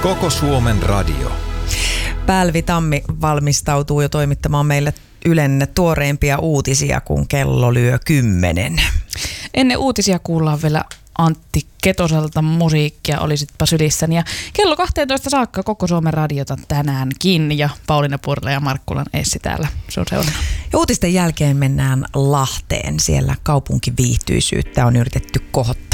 Koko Suomen radio. Päälvi Tammi valmistautuu jo toimittamaan meille Ylen tuoreimpia uutisia, kun kello lyö 10. Ennen uutisia kuullaan vielä Antti Ketoselta musiikkia, olisitpa sylissäni. Ja kello 12 saakka Koko Suomen radiota tänäänkin. Ja Pauliina Purla ja Markkulan Essi täällä. Se on seuraava. Ja uutisten jälkeen mennään Lahteen. Siellä kaupunkiviihtyisyyttä on yritetty kohottaa